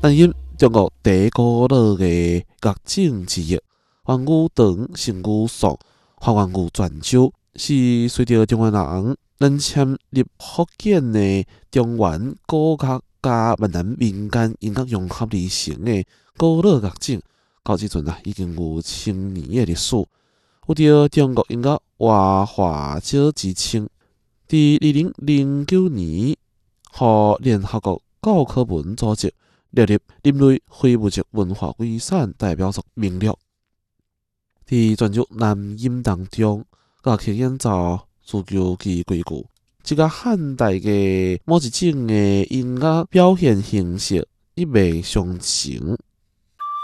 担任中国第一古老的乐种之一，梵语长，成语颂，华原语泉州，是随着中原人能迁入福建的中原古乐加闽南民间音乐融合而成的古老乐种，到即阵已经有千年的历史，有着中国音乐活化石之称。伫2009年，互联合国教科文组织列入人类非物质文化遗产代表作名录。伫泉州南音当中，乐器演奏自求其规矩，一个汉代的某一种的音乐表现形式一脉相承。